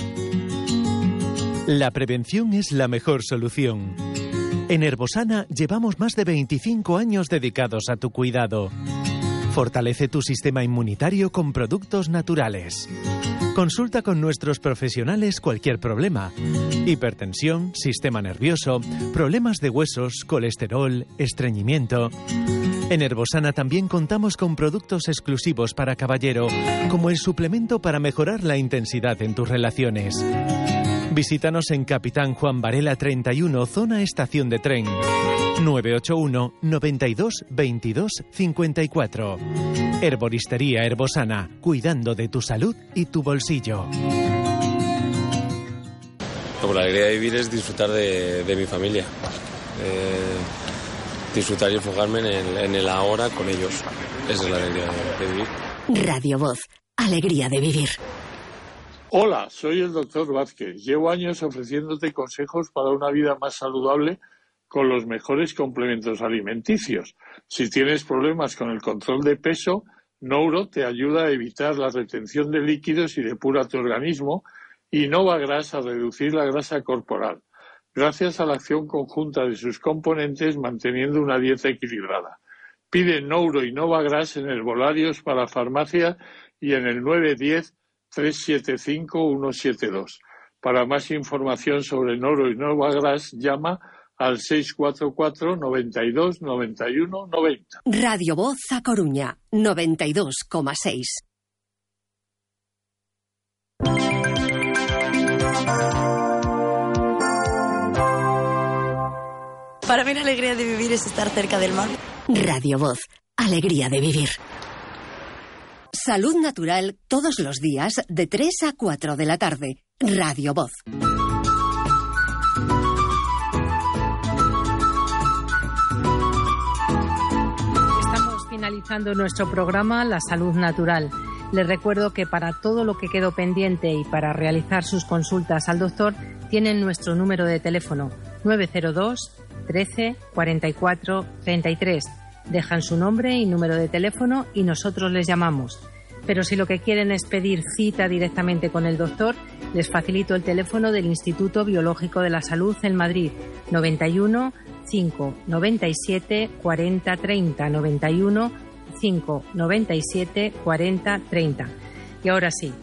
La prevención es la mejor solución. En Herbosana llevamos más de veinticinco años dedicados a tu cuidado. Fortalece tu sistema inmunitario con productos naturales. Consulta con nuestros profesionales cualquier problema. Hipertensión, sistema nervioso, problemas de huesos, colesterol, estreñimiento. En Herbosana también contamos con productos exclusivos para caballero, como el suplemento para mejorar la intensidad en tus relaciones. Visítanos en Capitán Juan Varela treinta y uno, zona estación de tren. nueve ocho uno noventa y dos veintidós cincuenta y cuatro. Herboristería Herbosana, cuidando de tu salud y tu bolsillo. Pues la alegría de vivir es disfrutar de, de mi familia. Eh, disfrutar y enfocarme en el, en el ahora con ellos. Esa es la alegría de, de vivir. Radio Voz. Alegría de vivir. Hola, soy el doctor Vázquez. Llevo años ofreciéndote consejos para una vida más saludable con los mejores complementos alimenticios. Si tienes problemas con el control de peso, Nouro te ayuda a evitar la retención de líquidos y depura tu organismo, y Novagras a reducir la grasa corporal, gracias a la acción conjunta de sus componentes manteniendo una dieta equilibrada. Pide Nouro y Novagras en herbolarios para farmacia y en el nueve uno cero, tres siete cinco, uno siete dos. Para más información sobre Nouro y Novagras, llama al seis cuatro cuatro, noventa y dos, noventa y uno, noventa. Radio Voz a Coruña, noventa y dos coma seis. Para mí la alegría de vivir es estar cerca del mar. Radio Voz, alegría de vivir. Salud Natural todos los días de tres a cuatro de la tarde. Radio Voz. Estamos finalizando nuestro programa La Salud Natural. Les recuerdo que para todo lo que quedó pendiente y para realizar sus consultas al doctor tienen nuestro número de teléfono nueve cero dos, trece, cuarenta y cuatro, treinta y tres. Dejan su nombre y número de teléfono y nosotros les llamamos. Pero si lo que quieren es pedir cita directamente con el doctor, les facilito el teléfono del Instituto Biológico de la Salud en Madrid, noventa y uno, cinco, noventa y siete, cuarenta, treinta, noventa y uno, cinco, noventa y siete, cuarenta, treinta. Y ahora sí,